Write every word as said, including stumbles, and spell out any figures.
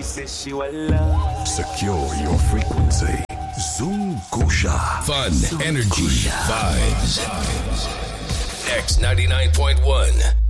says she will love. Secure your frequency. Zungusha. Fun, energy, vibes. X ninety-nine point one.